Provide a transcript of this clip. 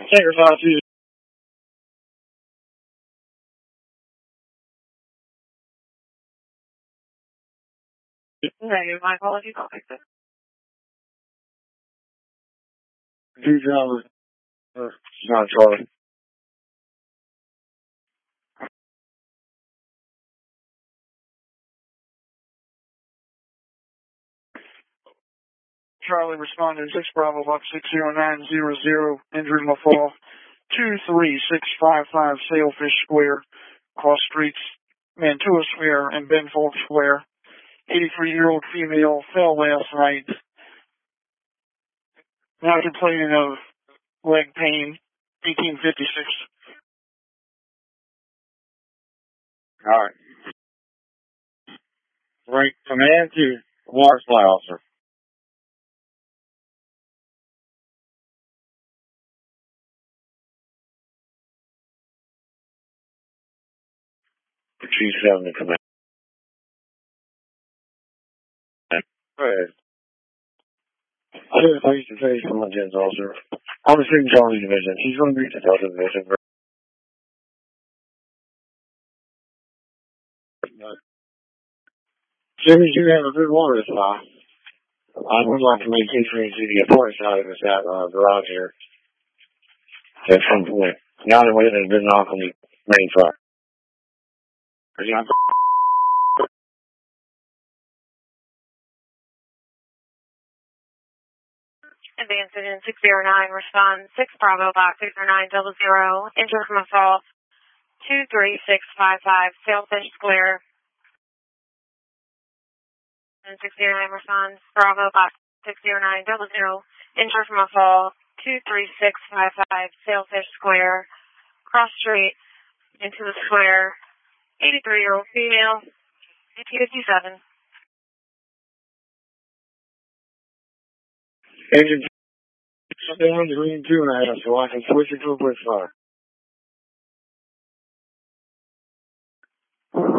Tanker 5-2. Negative, my apologies, I'll fix it. 2 driver. Not Charlie. Charlie responded 6 Bravo Box 60900, injured in the fall. 23655 Sailfish Square, cross streets, Mantua Square, and Ben Folk Square. 83-year-old female fell last night. Now complaining of leg pain. 1856. All right. Right command to water supply officer. Chief 7 to command. Go ahead. I used to say from my Jens officer. I'm a student Charlie division. He's going to be the Delta division. Jimmy, you have a good water supply. I would like to make history to the important side of this garage here. At some point. Now that way has been knocked on the main truck. Advanced Engine 609, respond 6 Bravo Box 60900, injured from assault 23655 Sailfish Square. And 609 responds Bravo Box 60900, injured from a fall 23655 Sailfish Square, cross street into the square. 83-year-old female, 1857. Engine down to green 2.5, so I can switch it to a push fire.